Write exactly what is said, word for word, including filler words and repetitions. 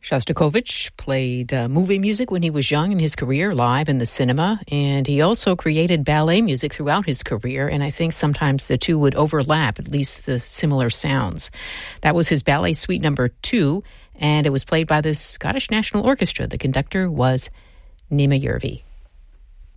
Shostakovich played uh, movie music when he was young in his career, live in the cinema, and he also created ballet music throughout his career, and I think sometimes the two would overlap, at least the similar sounds. That was his Ballet Suite number two, and it was played by the Scottish National Orchestra. The conductor was Nima Yervi.